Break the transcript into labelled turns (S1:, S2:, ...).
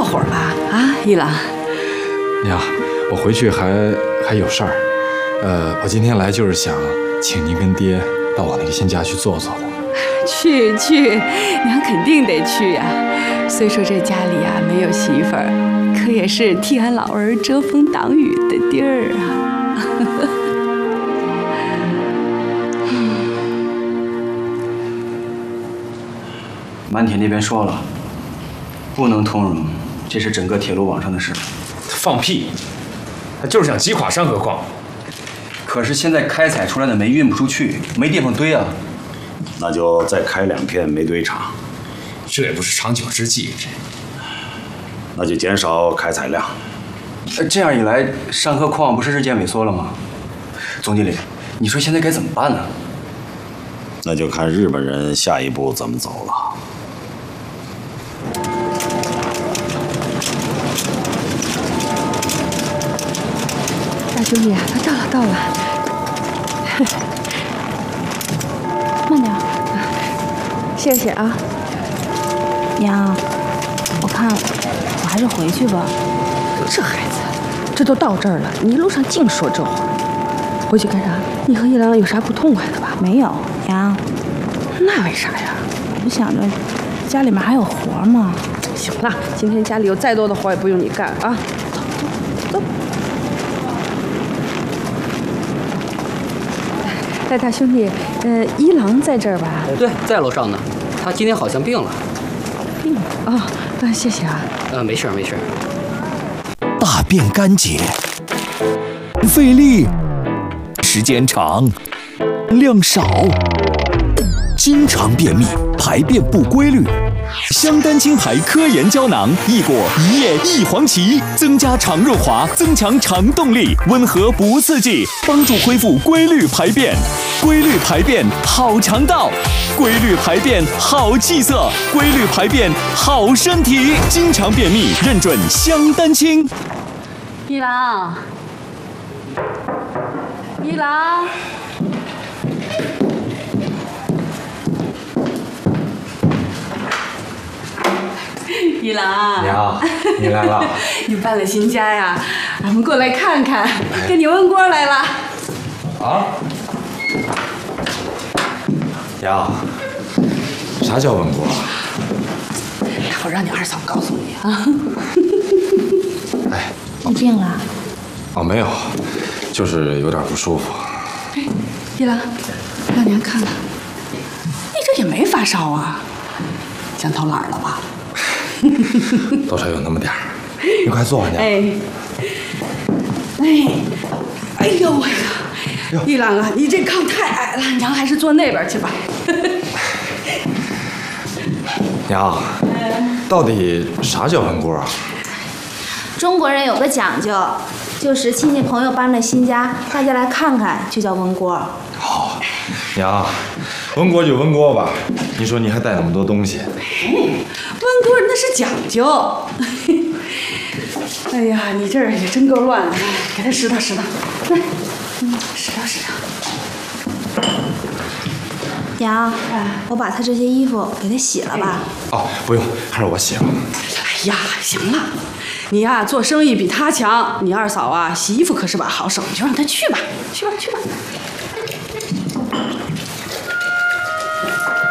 S1: 会儿吧？啊，一郎。
S2: 娘，我回去还有事儿。我今天来就是想请您跟爹到我那个新家去坐坐的。
S1: 去，娘肯定得去呀。虽说这家里啊没有媳妇儿，可也是替俺老儿遮风挡雨的地儿啊。
S3: 满铁那边说了，不能通融，这是整个铁路网上的事。
S4: 放屁！他就是想击垮山河矿。
S3: 可是现在开采出来的煤运不出去，没地方堆啊。
S5: 那就再开2片煤堆厂。
S4: 这也不是长久之计。
S5: 那就减少开采量。
S3: 这样一来，山河矿不是日渐萎缩了吗？总经理，你说现在该怎么办呢？
S5: 那就看日本人下一步怎么走了。
S1: 大兄弟啊，他到了。慢点，谢谢啊。
S6: 娘，我看我还是回去吧。
S1: 这孩子，这都到这儿了，你一路上净说这话，回去干啥？你和一郎有啥不痛快的吧？
S6: 没有，娘。
S1: 那为啥呀？
S6: 我想着家里面还有活嘛。
S1: 行了，今天家里有再多的活也不用你干啊。走。大兄弟，一郎在这儿吧？
S7: 对，在楼上呢。他今天好像病了。
S1: 病了啊？谢谢啊。
S7: 没事。
S8: 大便干结，费力，时间长，量少，经常便秘，排便不规律。香丹清排科研胶囊，益果一叶一黄芪，增加肠润滑，增强肠动力，温和不刺激，帮助恢复规律排便。规律排便好肠道，规律排便好气色，规律排便好身体。经常便秘，认准香丹清。
S1: 一郎，一郎，
S2: 娘，你来了。
S1: 你搬了新家呀？俺们过来看看，跟你温锅来了。
S2: 啊？娘，啥叫温锅？
S1: 待会儿让你二嫂告诉你啊。
S2: 哎，
S6: 你病了？
S2: 哦，没有，就是有点不舒服。
S1: 哎，一郎，让娘看看，你这也没发烧啊，想偷懒了吧？
S2: 多少有那么点儿。你快坐，娘。
S1: 哎呦喂呀！一郎啊，你这炕太矮了，娘还是坐那边去吧。
S2: 娘，到底啥叫温锅啊？
S6: 中国人有个讲究，就是亲戚朋友搬了新家，大家来看看，就叫温锅。
S2: 好，娘，温锅就温锅吧。你说你还带那么多东西。
S1: 温锅那是讲究。哎呀，你这儿也真够乱的，给他拾掇，来，拾掇。
S6: 娘，我把他这些衣服给他洗了吧。
S2: 哦，不用，还是我洗了。
S1: 哎呀，行了，你呀做生意比他强，你二嫂啊洗衣服可是把好手，你就让他去吧，去吧。